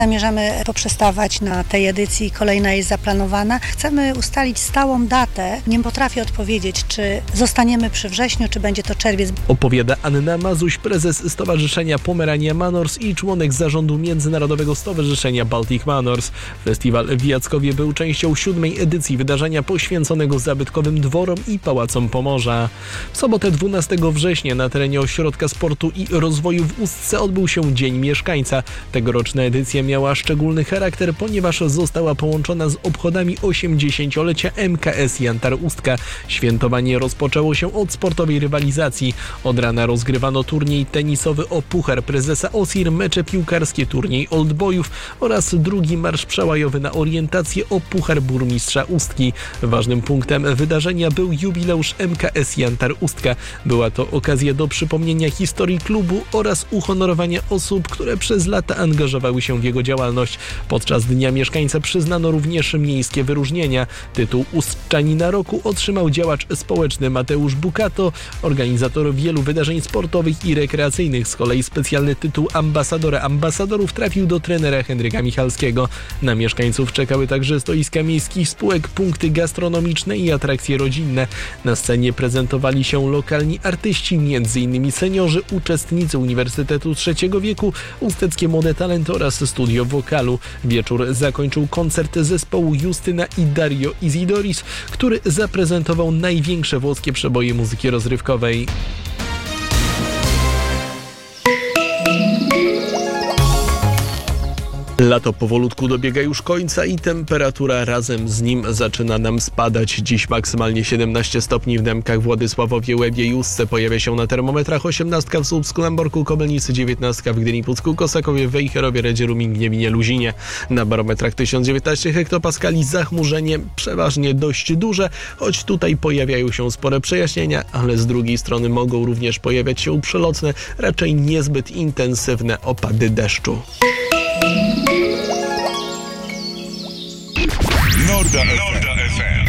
Zamierzamy poprzestawać na tej edycji, kolejna jest zaplanowana. Chcemy ustalić stałą datę. Nie potrafię odpowiedzieć, czy zostaniemy przy wrześniu, czy będzie to czerwiec. Opowiada Anna Mazuś, prezes Stowarzyszenia Pomerania Manors i członek zarządu Międzynarodowego Stowarzyszenia Baltic Manors. Festiwal w Jackowie był częścią 7. edycji wydarzenia poświęconego zabytkowym dworom i pałacom Pomorza. W sobotę 12 września na terenie Ośrodka Sportu i Rozwoju w Ustce odbył się Dzień Mieszkańca. Tegoroczna edycja miała szczególny charakter, ponieważ została połączona z obchodami 80-lecia MKS Jantar Ustka. Świętowanie rozpoczęło się od sportowej rywalizacji. Od rana rozgrywano turniej tenisowy o Puchar Prezesa OSIR, mecze piłkarskie, turniej oldboyów oraz drugi marsz przełajowy na orientację o Puchar Burmistrza Ustki. Ważnym punktem wydarzenia był jubileusz MKS Jantar Ustka. Była to okazja do przypomnienia historii klubu oraz uhonorowania osób, które przez lata angażowały się w jego działalność. Podczas Dnia Mieszkańca przyznano również miejskie wyróżnienia. Tytuł Ustczanina Roku otrzymał działacz społeczny Mateusz Bukato. Organizator wielu wydarzeń sportowych i rekreacyjnych. Z kolei specjalny tytuł ambasadora ambasadorów trafił do trenera Henryka Michalskiego. Na mieszkańców czekały także stoiska miejskich spółek, punkty gastronomiczne i atrakcje rodzinne. Na scenie prezentowali się lokalni artyści, m.in. seniorzy, uczestnicy Uniwersytetu Trzeciego Wieku, usteckie młode talenty oraz studio wokalu. Wieczór zakończył koncert zespołu Justyna i Dario Isidoris, który zaprezentował największe włoskie przeboje muzyki rozrywkowej. Lato powolutku dobiega już końca i temperatura razem z nim zaczyna nam spadać. Dziś maksymalnie 17 stopni w Dębkach, Władysławowie, Łebie i Ustce. Pojawia się na termometrach 18 w Słupsku, Lamborku, Kobylnicy, 19 w Gdyni, Pucku, Kosakowie, Wejherowie, Redzie, Ruminie, Gniewinie, Luzinie. Na barometrach 1019 hektopaskali, zachmurzenie przeważnie dość duże, choć tutaj pojawiają się spore przejaśnienia, ale z drugiej strony mogą również pojawiać się przelotne, raczej niezbyt intensywne opady deszczu. Norda FM.